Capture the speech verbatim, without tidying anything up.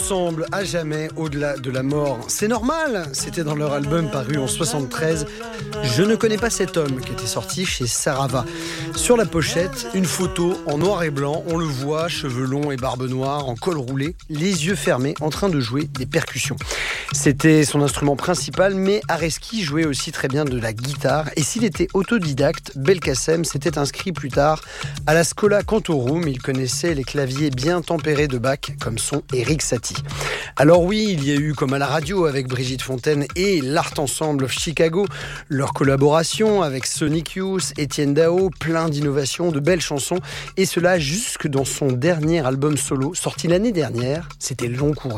ensemble à jamais au-delà de la mort. C'est normal, c'était dans leur album paru en soixante-treize. Je ne connais pas cet homme qui était sorti chez Sarava. Sur la pochette, une photo en noir et blanc. On le voit, cheveux longs et barbe noire, en col roulé, les yeux fermés, en train de jouer des percussions. C'était son instrument principal, mais Areski jouait aussi très bien de la guitare. Et s'il était autodidacte, Belkacem s'était inscrit plus tard à la Schola Cantorum. Il connaissait les claviers bien tempérés de Bach, comme son Erik Satie. Alors oui, il y a eu, comme à la radio avec Brigitte Fontaine et l'Art Ensemble of Chicago, leur collaboration avec Sonic Youth, Étienne Dao, plein d'innovations, de belles chansons, et cela jusque dans son dernier album solo, sorti l'année dernière, c'était Long Courrier.